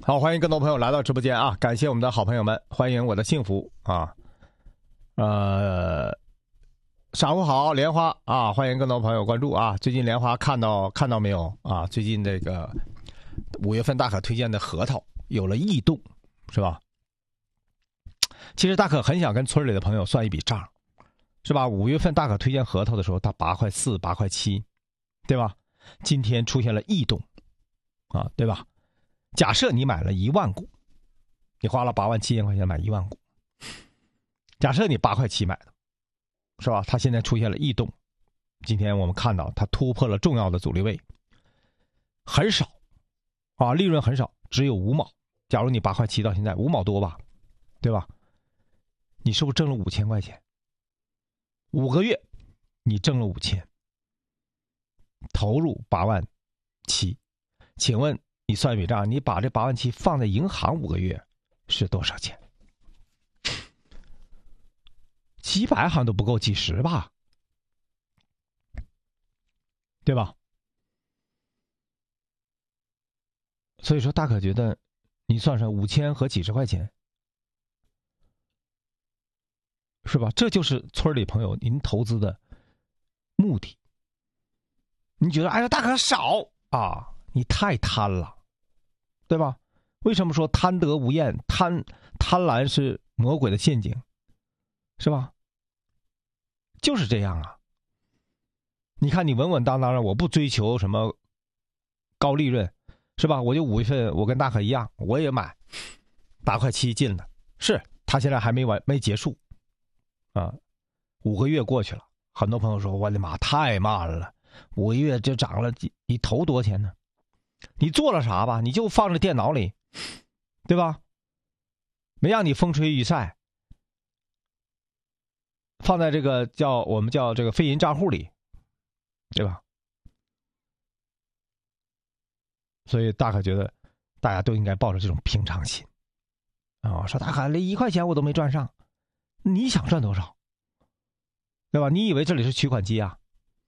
好，欢迎更多朋友来到直播间啊！感谢我们的好朋友们，欢迎我的幸福啊！上午好，莲花啊！欢迎更多朋友关注啊！最近莲花看到没有啊？最近这个5月份大可推荐的核桃有了异动，是吧？其实大可很想跟村里的朋友算一笔账，是吧？5月份大可推荐核桃的时候，它8块4、8块7，对吧？今天出现了异动啊，对吧？假设你买了1万股，你花了8万7千块钱买1万股，假设你8块7买的，是吧？它现在出现了异动，今天我们看到它突破了重要的阻力位，很少啊，利润很少，只有5毛。假如你8块7到现在5毛多吧，对吧？你是不是挣了5000块钱？5个月你挣了5000，投入8万7，请问你算一笔账，你把这8万7放在银行5个月是多少钱？几百好像都不够，几十吧，对吧？所以说大可觉得你算算5000和几十块钱，是吧？这就是村里朋友您投资的目的。你觉得哎呀大可少啊，你太贪了，对吧？为什么说贪得无厌？贪婪是魔鬼的陷阱，是吧？就是这样啊。你看你稳稳当当的，我不追求什么高利润，是吧？我就5月份我跟大可一样，我也买8块7进了，是他现在还没结束啊，5个月过去了，很多朋友说我的妈太慢了，5个月就涨了，你投多少钱呢？你做了啥吧？你就放在电脑里，对吧？没让你风吹雨晒，放在这个我们叫这个非银账户里，对吧？所以大可觉得大家都应该抱着这种平常心啊，说大可连1块钱我都没赚上，你想赚多少？对吧？你以为这里是取款机啊？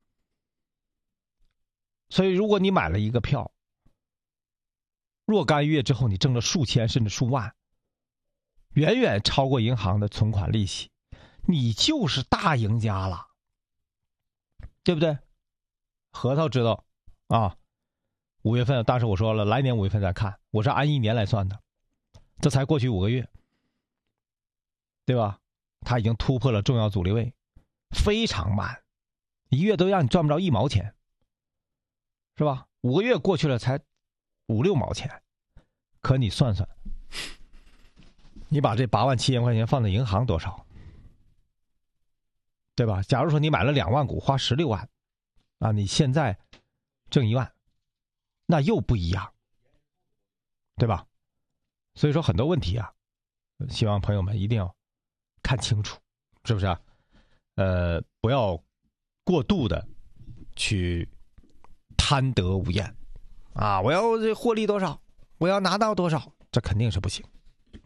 所以如果你买了一个票，若干月之后你挣了数千甚至数万，远远超过银行的存款利息，你就是大赢家了，对不对？核桃知道啊，5月份，当时我说了，来年5月份再看，我是按1年来算的，这才过去5个月，对吧？它已经突破了重要阻力位，非常慢，1月都让你赚不着1毛钱，是吧？5个月过去了才5、6毛钱，可你算算，你把这8万7千块钱放在银行多少？对吧？假如说你买了2万股，花16万，啊，你现在挣1万，那又不一样，对吧？所以说很多问题啊，希望朋友们一定要看清楚，是不是啊？不要过度的去贪得无厌啊！我要获利多少，我要拿到多少，这肯定是不行。